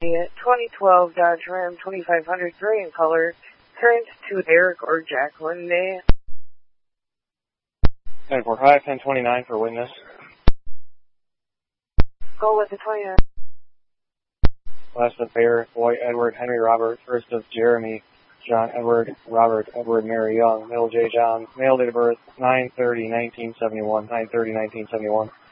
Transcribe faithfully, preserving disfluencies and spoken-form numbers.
twenty twelve Dodge Ram twenty-five hundred gray in color. Current to Eric or Jacqueline. May. ten four five, ten twenty-nine for witness. Go with the twenty-nine. Last of Bear, Boy, Edward, Henry Robert. First of Jeremy, John Edward, Robert, Edward, Mary Young. Middle J. John. Male date of birth, nine thirty nineteen seventy-one. nine thirty nineteen seventy-one.